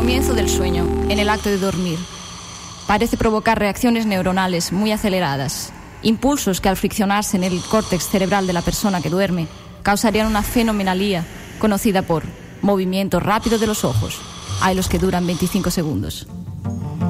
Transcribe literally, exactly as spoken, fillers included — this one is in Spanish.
comienzo del sueño, en el acto de dormir. Parece provocar reacciones neuronales muy aceleradas, impulsos que al friccionarse en el córtex cerebral de la persona que duerme causarían una fenomenalía conocida por movimiento rápido de los ojos. Hay los que duran veinticinco segundos.